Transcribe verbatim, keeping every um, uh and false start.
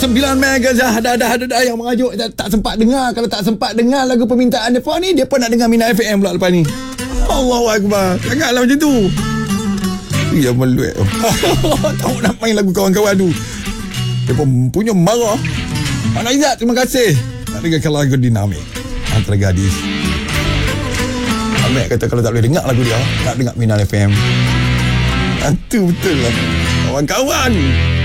Sembilan mega dah dah dah dah, dah yang mengajuk tak, tak sempat dengar. Kalau tak sempat dengar lagu permintaan dia ni, dia pun nak dengar Mina F M pula lepas ni. Allahu Akbar. Janganlah macam tu. Ya meluat. Tahu nak main lagu kawan-kawan tu. Dia pun punya marah. Anak Izzat, terima kasih. Nak dengarkan lagu Dinamik antara gadis. Amek kata kalau tak boleh dengar lagu dia, nak dengar Mina F M. Itu betul lah. Kawan-kawan.